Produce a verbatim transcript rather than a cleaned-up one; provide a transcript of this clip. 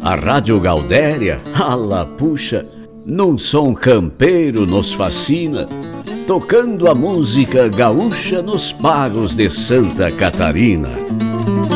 A Rádio Gaudéria, ala puxa, num som campeiro nos fascina, tocando a música gaúcha nos pagos de Santa Catarina.